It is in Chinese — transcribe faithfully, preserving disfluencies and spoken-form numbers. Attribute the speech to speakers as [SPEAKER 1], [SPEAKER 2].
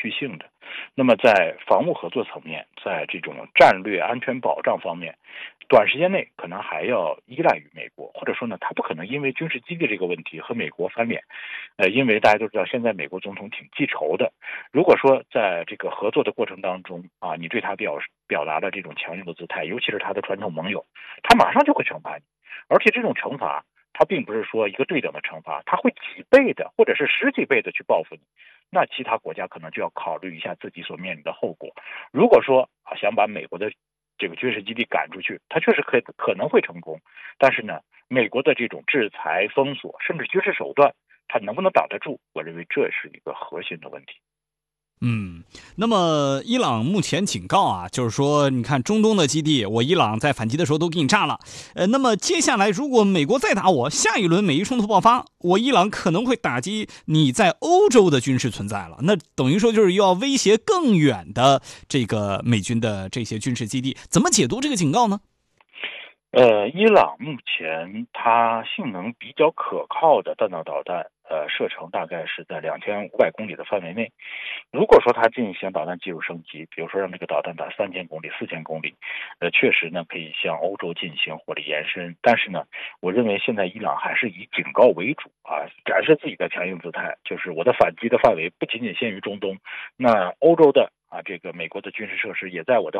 [SPEAKER 1] 续性的。那么在防务合作层面，在这种战略安全保障方面，短时间内可能还要依赖于美国，或者说呢，他不可能因为军事基地这个问题和美国翻脸。呃，因为大家都知道，现在美国总统挺记仇的。如果说在这个合作的过程当中啊，你对他表表达了这种强硬的姿态，尤其是他的传统盟友，他马上就会惩罚你，而且这种惩罚它并不是说一个对等的惩罚，它会几倍的或者是十几倍的去报复你。那其他国家可能就要考虑一下自己所面临的后果。如果说啊想把美国的这个军事基地赶出去，它确实可可能会成功，但是呢，美国的这种制裁、封锁甚至军事手段，它能不能挡得住？我认为这是一个核心的问题。
[SPEAKER 2] 嗯，那么伊朗目前警告啊，就是说，你看中东的基地，我伊朗在反击的时候都给你炸了。呃，那么接下来如果美国再打我，下一轮美伊冲突爆发，我伊朗可能会打击你在欧洲的军事存在了。那等于说就是又要威胁更远的这个美军的这些军事基地，怎么解读这个警告呢？
[SPEAKER 1] 呃，伊朗目前它性能比较可靠的弹道导弹，呃，射程大概是在两千五百公里的范围内。如果说它进行导弹技术升级，比如说让这个导弹打三千公里、四千公里，呃，确实呢可以向欧洲进行火力延伸。但是呢，我认为现在伊朗还是以警告为主啊，展示自己的强硬姿态，就是我的反击的范围不仅仅限于中东，那欧洲的啊，这个美国的军事设施也在我的